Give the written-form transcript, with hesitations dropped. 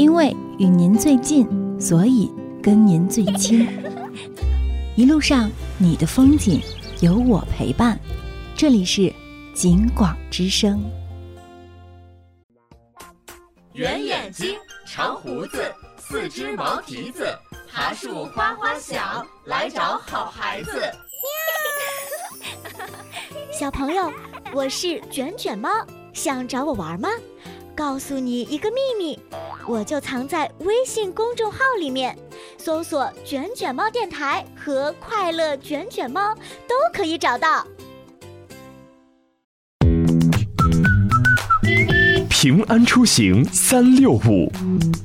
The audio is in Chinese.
因为与您最近，所以跟您最亲。一路上你的风景有我陪伴，这里是景广之声。 圆眼睛，长胡子，四只毛蹄子，爬树花花小，来找好孩子。 小朋友，我是卷卷猫，想找我玩吗？告诉你一个秘密，我就藏在微信公众号里面，搜索卷卷猫电台和快乐卷卷猫都可以找到。 平安出行365，